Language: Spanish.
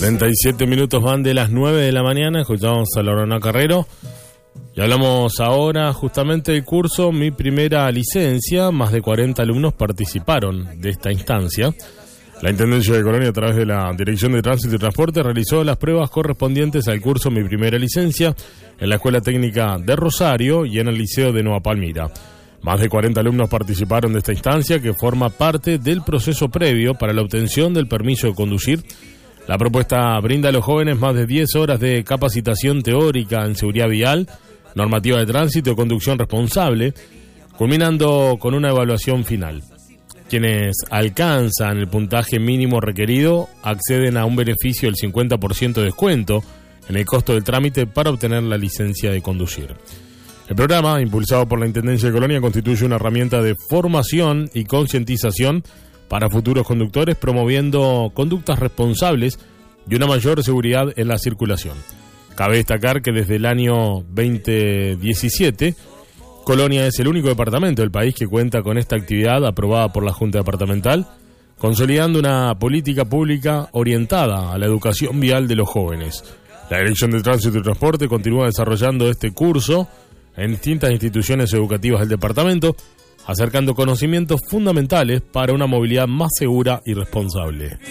37 minutos van de las 9 de la mañana, escuchamos a Lorena Carrero y hablamos ahora justamente del curso Mi Primera Licencia. Más de 40 alumnos participaron de esta instancia. La Intendencia de Colonia, a través de la Dirección de Tránsito y Transporte, realizó las pruebas correspondientes al curso Mi Primera Licencia en la Escuela Técnica de Rosario y en el Liceo de Nueva Palmira. Más de 40 alumnos participaron de esta instancia, que forma parte del proceso previo para la obtención del permiso de conducir. La propuesta brinda a los jóvenes más de 10 horas de capacitación teórica en seguridad vial, normativa de tránsito y conducción responsable, culminando con una evaluación final. Quienes alcanzan el puntaje mínimo requerido acceden a un beneficio del 50% de descuento en el costo del trámite para obtener la licencia de conducir. El programa, impulsado por la Intendencia de Colonia, constituye una herramienta de formación y concientización para futuros conductores, promoviendo conductas responsables y una mayor seguridad en la circulación. Cabe destacar que desde el año 2017, Colonia es el único departamento del país que cuenta con esta actividad aprobada por la Junta Departamental, consolidando una política pública orientada a la educación vial de los jóvenes. La Dirección de Tránsito y Transporte continúa desarrollando este curso en distintas instituciones educativas del departamento, acercando conocimientos fundamentales para una movilidad más segura y responsable.